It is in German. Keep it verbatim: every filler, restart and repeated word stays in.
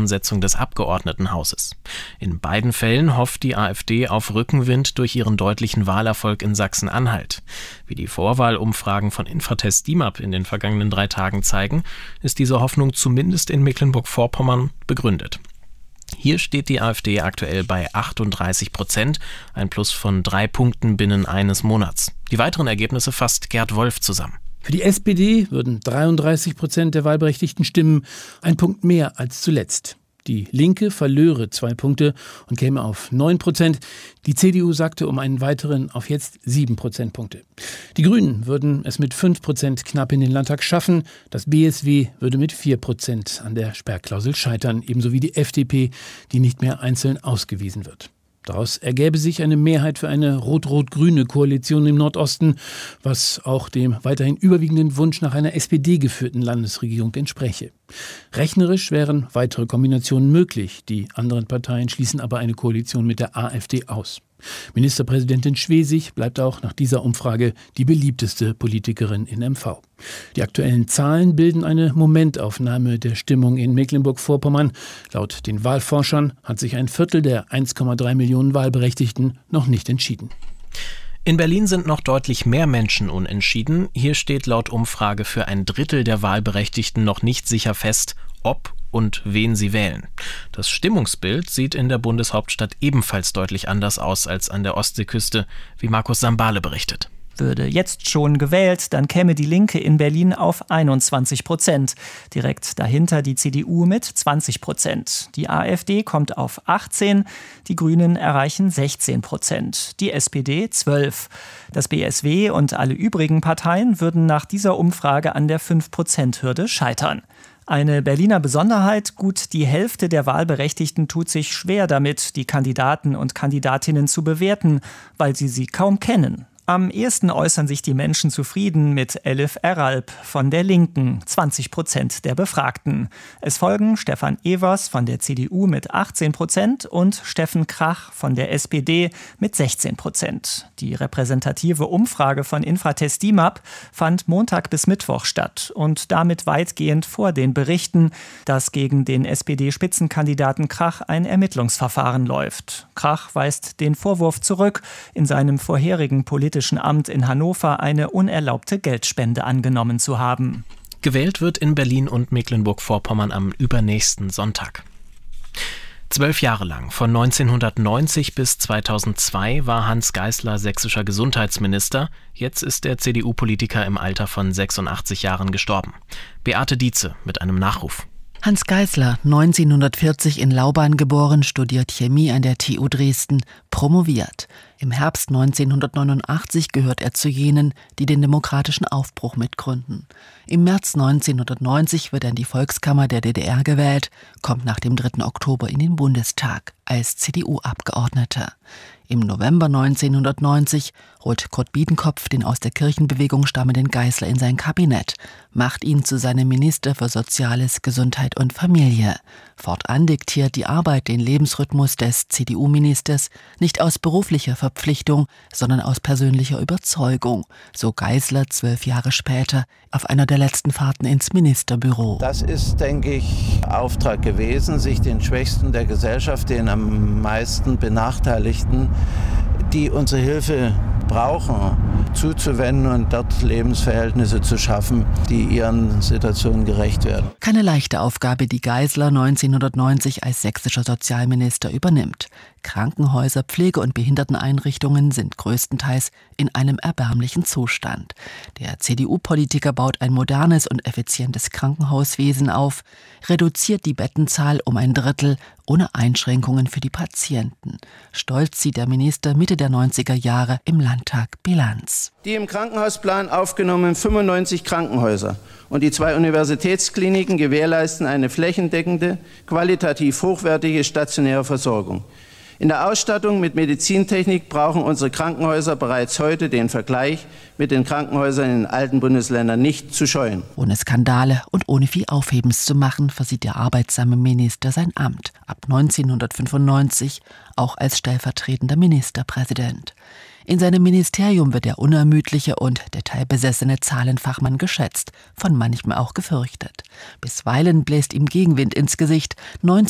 Zusammensetzung des Abgeordnetenhauses. In beiden Fällen hofft die AfD auf Rückenwind durch ihren deutlichen Wahlerfolg in Sachsen-Anhalt. Wie die Vorwahlumfragen von Infratest DIMAP in den vergangenen drei Tagen zeigen, ist diese Hoffnung zumindest in Mecklenburg-Vorpommern begründet. Hier steht die AfD aktuell bei achtunddreißig Prozent, ein Plus von drei Punkten binnen eines Monats. Die weiteren Ergebnisse fasst Gerd Wolf zusammen. Für die S P D würden dreiunddreißig Prozent der Wahlberechtigten stimmen, ein Punkt mehr als zuletzt. Die Linke verlöre zwei Punkte und käme auf neun Prozent. Die C D U sagte um einen weiteren auf jetzt sieben Prozentpunkte. Die Grünen würden es mit fünf Prozent knapp in den Landtag schaffen. Das B S W würde mit vier Prozent an der Sperrklausel scheitern, ebenso wie die F D P, die nicht mehr einzeln ausgewiesen wird. Daraus ergäbe sich eine Mehrheit für eine rot-rot-grüne Koalition im Nordosten, was auch dem weiterhin überwiegenden Wunsch nach einer S P D-geführten Landesregierung entspräche. Rechnerisch wären weitere Kombinationen möglich. Die anderen Parteien schließen aber eine Koalition mit der AfD aus. Ministerpräsidentin Schwesig bleibt auch nach dieser Umfrage die beliebteste Politikerin in M V. Die aktuellen Zahlen bilden eine Momentaufnahme der Stimmung in Mecklenburg-Vorpommern. Laut den Wahlforschern hat sich ein Viertel der eins Komma drei Millionen Wahlberechtigten noch nicht entschieden. In Berlin sind noch deutlich mehr Menschen unentschieden. Hier steht laut Umfrage für ein Drittel der Wahlberechtigten noch nicht sicher fest, ob und wen sie wählen. Das Stimmungsbild sieht in der Bundeshauptstadt ebenfalls deutlich anders aus als an der Ostseeküste, wie Markus Sambale berichtet. Würde jetzt schon gewählt, dann käme die Linke in Berlin auf einundzwanzig Prozent. Direkt dahinter die C D U mit zwanzig Prozent. Die AfD kommt auf achtzehn, die Grünen erreichen sechzehn Prozent, die S P D zwölf. Das B S W und alle übrigen Parteien würden nach dieser Umfrage an der fünf Prozent Hürde scheitern. Eine Berliner Besonderheit: Gut die Hälfte der Wahlberechtigten tut sich schwer damit, die Kandidaten und Kandidatinnen zu bewerten, weil sie sie kaum kennen. Am ehesten äußern sich die Menschen zufrieden mit Elif Eralp von der Linken, zwanzig Prozent der Befragten. Es folgen Stefan Evers von der C D U mit achtzehn Prozent und Steffen Krach von der S P D mit sechzehn Prozent. Die repräsentative Umfrage von Infratest DIMAP fand Montag bis Mittwoch statt und damit weitgehend vor den Berichten, dass gegen den S P D-Spitzenkandidaten Krach ein Ermittlungsverfahren läuft. Krach weist den Vorwurf zurück, in seinem vorherigen politischen Amt in Hannover eine unerlaubte Geldspende angenommen zu haben. Gewählt wird in Berlin und Mecklenburg-Vorpommern am übernächsten Sonntag. Zwölf Jahre lang, von neunzehnhundertneunzig bis zweitausendzwei, war Hans Geisler sächsischer Gesundheitsminister. Jetzt ist der C D U-Politiker im Alter von sechsundachtzig Jahren gestorben. Beate Dietze mit einem Nachruf. Hans Geisler, neunzehnhundertvierzig in Lauban geboren, studiert Chemie an der T U Dresden, promoviert. Im Herbst neunzehnhundertneunundachtzig gehört er zu jenen, die den demokratischen Aufbruch mitgründen. Im März neunzehnhundertneunzig wird er in die Volkskammer der D D R gewählt, kommt nach dem dritten Oktober in den Bundestag als C D U-Abgeordneter. Im November neunzehnhundertneunzig holt Kurt Biedenkopf den aus der Kirchenbewegung stammenden Geisler in sein Kabinett, macht ihn zu seinem Minister für Soziales, Gesundheit und Familie. Fortan diktiert die Arbeit den Lebensrhythmus des C D U-Ministers nicht aus beruflicher Verpflichtung, sondern aus persönlicher Überzeugung, so Geisler zwölf Jahre später auf einer der letzten Fahrten ins Ministerbüro. Das ist, denke ich, Auftrag gewesen, sich den Schwächsten der Gesellschaft, den am meisten Benachteiligten, die unsere Hilfe brauchen, zuzuwenden und dort Lebensverhältnisse zu schaffen, die ihren Situationen gerecht werden. Keine leichte Aufgabe, die Geisler neunzehnhundertneunzig als sächsischer Sozialminister übernimmt. Krankenhäuser, Pflege- und Behinderteneinrichtungen sind größtenteils in einem erbärmlichen Zustand. Der C D U-Politiker baut ein modernes und effizientes Krankenhauswesen auf, reduziert die Bettenzahl um ein Drittel ohne Einschränkungen für die Patienten. Stolz zieht der Minister Mitte der neunziger Jahre im Landtag Bilanz. Die im Krankenhausplan aufgenommenen fünfundneunzig Krankenhäuser und die zwei Universitätskliniken gewährleisten eine flächendeckende, qualitativ hochwertige stationäre Versorgung. In der Ausstattung mit Medizintechnik brauchen unsere Krankenhäuser bereits heute den Vergleich mit den Krankenhäusern in den alten Bundesländern nicht zu scheuen. Ohne Skandale und ohne viel Aufhebens zu machen, versieht der arbeitsame Minister sein Amt. Ab neunzehnhundertfünfundneunzig auch als stellvertretender Ministerpräsident. In seinem Ministerium wird der unermüdliche und detailbesessene Zahlenfachmann geschätzt, von manchem auch gefürchtet. Bisweilen bläst ihm Gegenwind ins Gesicht.